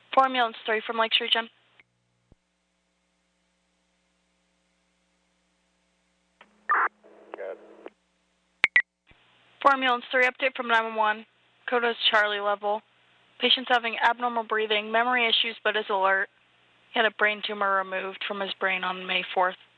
4 ambulance 3 from Lakes Region. 4 ambulance 3, update from 911. Coda's Charlie level. Patient's having abnormal breathing, memory issues, but is alert. He had a brain tumor removed from his brain on May 4th.